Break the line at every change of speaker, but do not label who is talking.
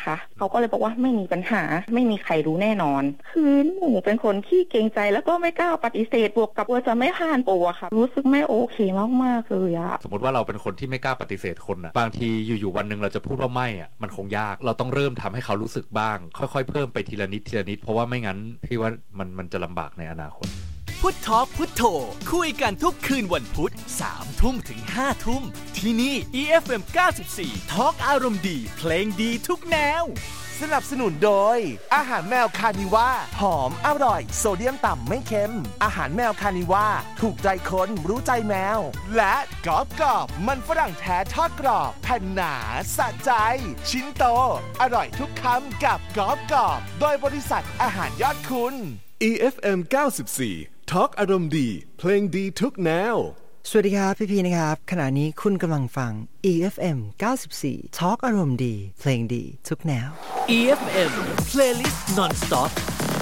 คะเขาก็เลยบอกว่าไม่มีปัญหาไม่มีใครรู้แน่นอนคือหนูเป็นคนขี้เกรงใจแล้วก็ไม่กล้าปฏิเสธบวกกับว่าจะไม่ผ่านโปรอะค่ะรู้สึกไม่โอเคมากๆเลยอะ
สมมติว่าเราเป็นคนที่ไม่กล้าปฏิเสธคนอะบางทีอยู่ๆวันนึงเราจะพูดว่าไม่อะมันคงยากเราต้องเริ่มทำให้เขารู้สึกบ้างค่อยๆเพิ่มไปทีละนิดเพราะว่าไม่งั้นพี่ว่ามันจะลำบากในอนาคต
พุททอล์กพุทโธคุยกันทุกคืนวันพุธ 3 ทุ่มถึง 5 ทุ่มที่นี่ EFM 94 ทอล์กอารมณ์ดีเพลงดีทุกแนว
สนับสนุนโดยอาหารแมวคานิว่าหอมอร่อยโซเดียมต่ำไม่เค็มอาหารแมวคานิว่าถูกใจคนรู้ใจแมวและกรอบมันฝรั่งแท้ทอดกรอบแผ่นหนาสะใจชิ้นโตอร่อยทุกคำกับกรอบโดยบริษัทอาหารยอดคุณ
EFM 94 ทอล์กอารมณ์ดีเพลงดีทุกแนว
สวัสดีครับพี่ๆนะครับขณะนี้คุณกำลังฟัง EFM 94 ทอล์กอารมณ์ดีเพลงดีทุกแนว
EFM Playlist Non-Stop